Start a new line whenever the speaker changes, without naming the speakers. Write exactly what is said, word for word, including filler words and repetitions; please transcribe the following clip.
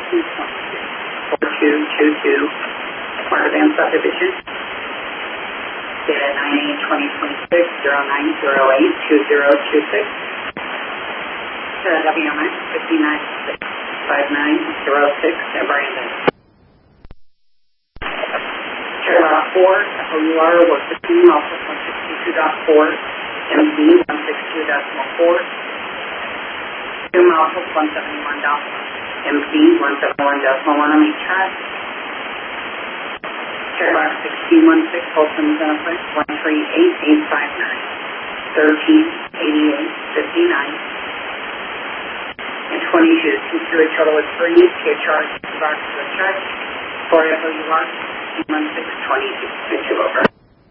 two twenty-two. four two two two, Mark Van subdivision. Data nine eight twenty twenty-six, zero nine zero eight two zero two six. W M X fifty-nine six five nine zero six, Brandon. Paragraph four, F O U R was fifteen, office one sixty-two point four, M C one sixty-two point four, Zoom office one seventy-one, M C one seventy-one point one on each track. Paragraph sixteen sixteen, Folsom Benefit one three eight eight five nine, thirteen eighty-eight fifty-nine. And twenty-two, consider a total of three, to charge, box to the church, for F O U R, one six twenty-two, over.